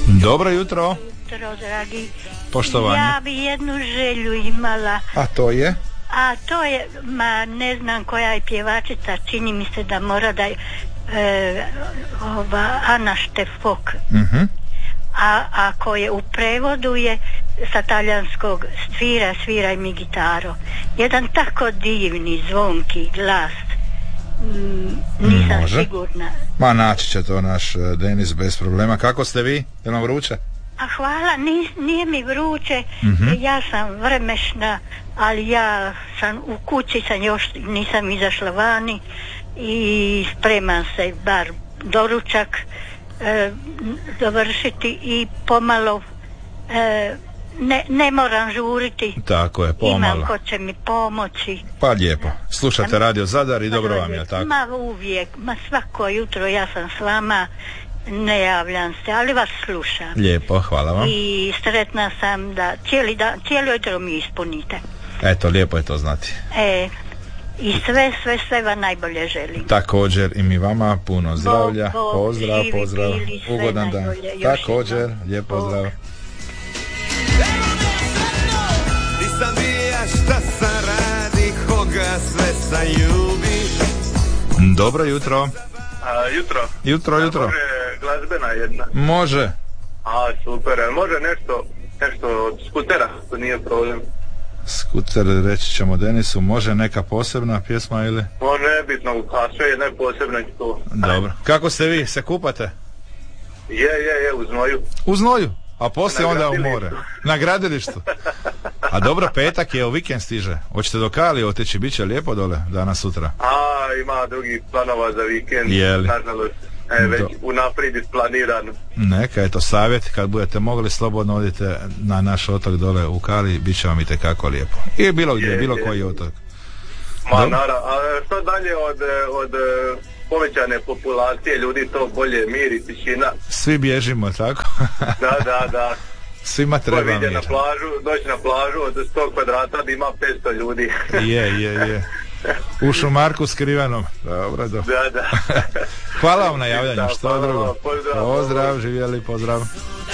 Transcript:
Dobro jutro. Jutro, dragi. Poštovanje. Ja bi jednu želju imala. A to je? A to je, ne znam koja je pjevačica, čini mi se da mora da je Ana Štefok. A ako je u prevodu je sa talijanskog sviraj mi gitaro. Jedan tako divni, zvonki glas. Nisam sigurna. Ma naći će to naš Denis bez problema. Kako ste vi? Je vam vruće? A hvala, nije mi vruće. Ja sam vremešna, ali ja sam u kući, još nisam izašla vani i spremam se bar doručak dovršiti i pomalo ne moram žuriti. Tako je, pomalo. Imam ko će mi pomoći. Pa lijepo. Slušate Radio Zadar i dobro vam je, tako? Ma uvijek, svako jutro ja sam s vama, ne javljam se, ali vas slušam. Lijepo, hvala vam. I sretna sam da cijelo jutro mi ispunite. Eto, lijepo je to znati. I sve vam najbolje želim. Također i mi vama puno zdravlja. Pozdrav, ugodan dan. Također, lijep pozdrav. Nisam bija šta sam radi, koga sve sam ljubi. Dobro jutro. Jutro. Može glazbena jedna? Može. Super, može nešto od skutera, to nije problem. Skuter, reći ćemo Denisu, može neka posebna pjesma ili? Može, nebitno, a sve je neposebno to. Dobro. Kako ste vi, se kupate? Je, u znoju. U znoju? A poslije onda u more? Na gradilištu? A dobro, petak je, u vikend stiže. Hoćete do Kali otići, bit će lijepo dole danas sutra? Ima drugih planova za vikend. Jeli? Nažalost, već unaprijed isplanirano. Neka, eto, savjet, kad budete mogli, slobodno odite na naš otok dole u Kali, bit će vam i tekako lijepo. I bilo gdje, bilo koji otok. Naravno, a što dalje od povećane populacije ljudi, to bolje mir i tišina. Svi bježimo, tako? Da. Svima treba mir. Doći na plažu od 100 kvadrata da ima 500 ljudi. Je. U šumarku skrivenom. Dobro. Da. Hvala vam na javljanju, što drugo. Pozdrav, živjeli, pozdrav.